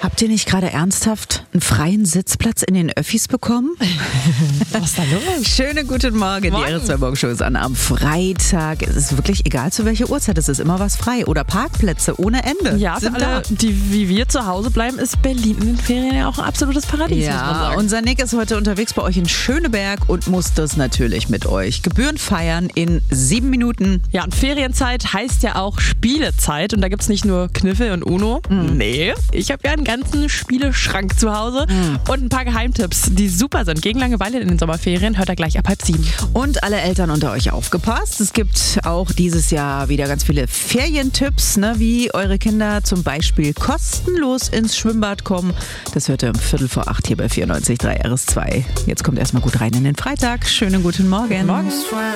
Habt ihr nicht gerade ernsthaft einen freien Sitzplatz in den Öffis bekommen? Was ist da los? Schönen guten Morgen. Morgen. Die RS2 Morgenshow ist an am Freitag. Es ist wirklich egal, zu welcher Uhrzeit. Es ist immer was frei. Oder Parkplätze ohne Ende. Ja, für sind alle, da. die wie wir zu Hause bleiben, ist Berlin in den Ferien ja auch ein absolutes Paradies, muss man Ja, sagen. unser Nick ist heute unterwegs bei euch in Schöneberg und muss das natürlich mit euch Gebühren feiern in 7 Minuten. Ja, und Ferienzeit heißt ja auch Spielezeit. Und da gibt es nicht nur Kniffel und Uno. Nee, ich habe ja einen ganzen Spieleschrank zu Hause und ein paar Geheimtipps, die super sind. Gegen Langeweile in den Sommerferien hört er gleich ab 6:30. Und alle Eltern unter euch aufgepasst. Es gibt auch dieses Jahr wieder ganz viele Ferientipps, ne, wie eure Kinder zum Beispiel kostenlos ins Schwimmbad kommen. Das hört ihr um 7:45 hier bei 94.3 RS2. Jetzt kommt erstmal gut rein in den Freitag. Schönen guten Morgen. Morgens.